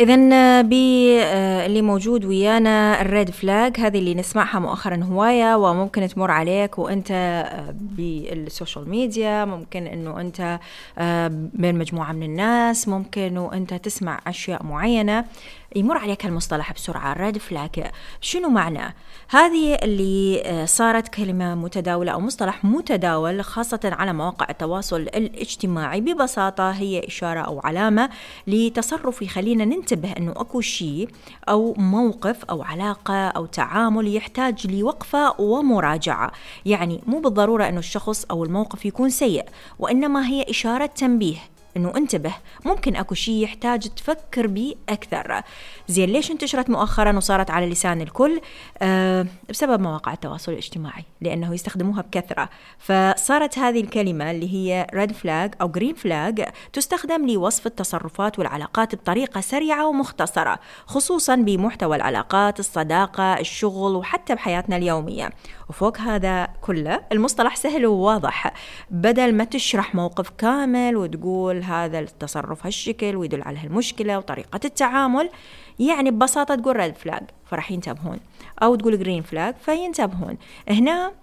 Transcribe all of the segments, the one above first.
إذن اللي موجود ويانا الريد فلاج هذه اللي نسمعها مؤخرا هواية، وممكن تمر عليك وأنت بالسوشيال ميديا، ممكن أنه أنت بين مجموعة من الناس، ممكن وأنت تسمع أشياء معينة يمر عليك المصطلح بسرعة الريد فلاج. شنو معناه؟ هذه اللي صارت كلمة متداولة أو مصطلح متداول خاصة على مواقع التواصل الاجتماعي. ببساطة هي إشارة أو علامة لتصرف يخلينا ننتبه أنه أكو شيء أو موقف أو علاقة أو تعامل يحتاج لوقفة ومراجعة. يعني مو بالضرورة أنه الشخص أو الموقف يكون سيء، وإنما هي إشارة تنبيه إنه انتبه، ممكن أكو شيء يحتاج تفكر به أكثر. زين، ليش انتشرت مؤخرا وصارت على لسان الكل؟ بسبب مواقع التواصل الاجتماعي، لأنه يستخدموها بكثرة، فصارت هذه الكلمة اللي هي ريد فلاج أو جرين فلاج تستخدم لوصف التصرفات والعلاقات بطريقة سريعة ومختصرة، خصوصا بمحتوى العلاقات، الصداقة، الشغل، وحتى بحياتنا اليومية. وفوق هذا كله المصطلح سهل وواضح، بدل ما تشرح موقف كامل وتقول هذا التصرف هالشكل ويدل على هالمشكلة وطريقة التعامل، يعني ببساطة تقول ريد فلاج فرح ينتبهون، أو تقول جرين فلاج فينتبهون. هنا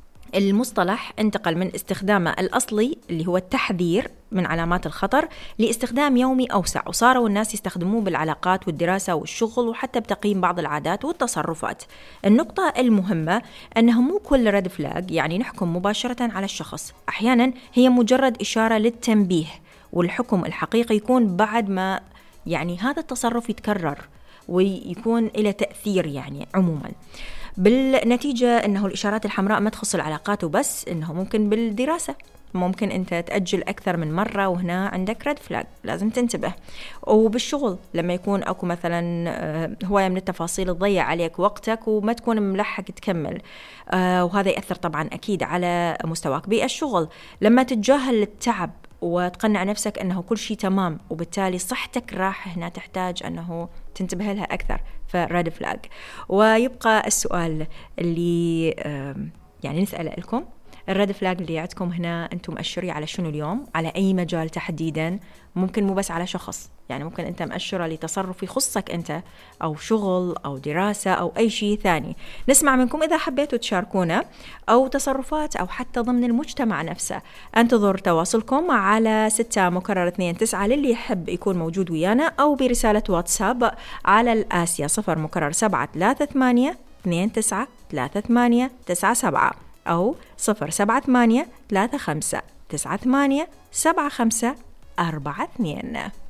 المصطلح انتقل من استخدامه الأصلي اللي هو التحذير من علامات الخطر لاستخدام يومي أوسع، وصاروا الناس يستخدموه بالعلاقات والدراسة والشغل وحتى بتقييم بعض العادات والتصرفات. النقطة المهمة أنه مو كل ريد فلاج يعني نحكم مباشرة على الشخص، أحيانا هي مجرد إشارة للتنبيه، والحكم الحقيقي يكون بعد ما يعني هذا التصرف يتكرر ويكون له تأثير يعني عموما. بالنتيجة أنه الإشارات الحمراء ما تخص العلاقات وبس، أنه ممكن بالدراسة ممكن أنت تأجل أكثر من مرة وهنا عندك ريد فلاج لازم تنتبه. وبالشغل لما يكون أكو مثلا هواية من التفاصيل تضيع عليك وقتك وما تكون ملحق تكمل، وهذا يأثر طبعا أكيد على مستواك بالشغل. لما تتجاهل التعب وتقنع نفسك أنه كل شيء تمام، وبالتالي صحتك راح هنا تحتاج أنه تنتبه لها أكثر، فريد فلاج. ويبقى السؤال اللي يعني نسأله لكم، الريد فلاج اللي عندكم هنا أنتم مؤشري على شنو اليوم؟ على أي مجال تحديدا؟ ممكن مو بس على شخص، يعني ممكن أنت مؤشرة لتصرف يخصك أنت أو شغل أو دراسة أو أي شيء ثاني. نسمع منكم إذا حبيتوا تشاركونا، أو تصرفات أو حتى ضمن المجتمع نفسه. أنتظر تواصلكم على 6-29 للي يحب يكون موجود ويانا، أو برسالة واتساب على الآسيا 0-7-3-8-2-9-3-8-9-7 أو 0-7-8-3-5-9-8-7-5-4-2.